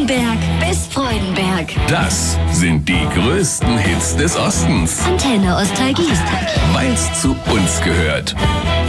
Nürnberg bis Freudenberg. Das sind die größten Hits des Ostens. Antenne Ostalgie. Weil's zu uns gehört.